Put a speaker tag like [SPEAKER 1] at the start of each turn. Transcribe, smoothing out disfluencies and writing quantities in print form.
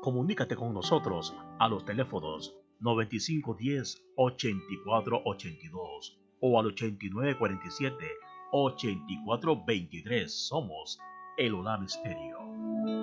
[SPEAKER 1] Comunícate con nosotros a los teléfonos 9510-8482 o al 8947-8423. Somos el Olam Stereo.